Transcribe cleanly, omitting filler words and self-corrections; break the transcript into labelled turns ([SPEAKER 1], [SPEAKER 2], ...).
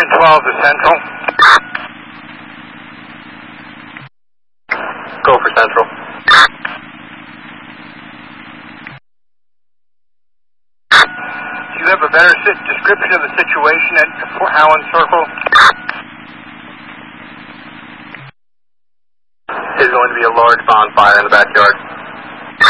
[SPEAKER 1] Sergeant 12 to Central.
[SPEAKER 2] Go for Central.
[SPEAKER 1] Do you have a better description of the situation at Fort Howland Circle?
[SPEAKER 2] There's going to be a large bonfire in the backyard.